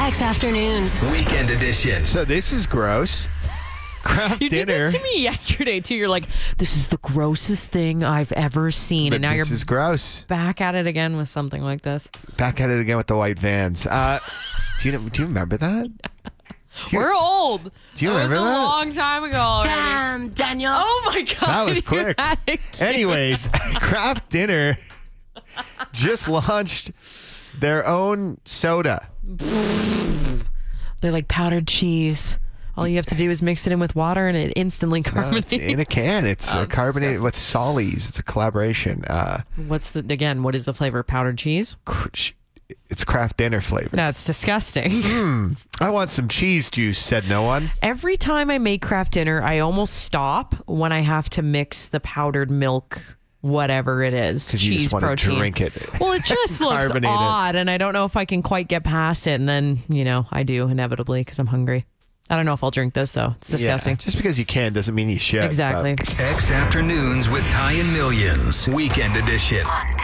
X Afternoons. Weekend edition. So this is gross. Craft You did dinner. this to me yesterday, too. You're like, this is the grossest thing I've ever seen. But And now this you're is gross. back at it again with something like this. Back at it again with the white vans. Do you remember that? We're old. Do you That remember was a that? long time ago already. Damn, Daniel. Oh, my God. That was you're quick. at it again. Anyways, Craft Dinner just launched their own soda. They're like powdered cheese. All you have to do is mix it in with water and it instantly No, carbonates. it's in a can. It's carbonated with Solly's. It's a collaboration. What is the flavor? Powdered cheese? It's Craft Dinner flavor. That's disgusting. I want some cheese juice, said no one. Every time I make Kraft Dinner, I almost stop when I have to mix the powdered milk, whatever it is, Because cheese you just want protein. to drink it. Well, it just looks Carbonate it. odd, and I don't know if I can quite get past it. And then, I do inevitably because I'm hungry. I don't know if I'll drink this, though. It's disgusting. Yeah, just because you can doesn't mean you should. Exactly. X Afternoons with Ty and Millions. Weekend edition.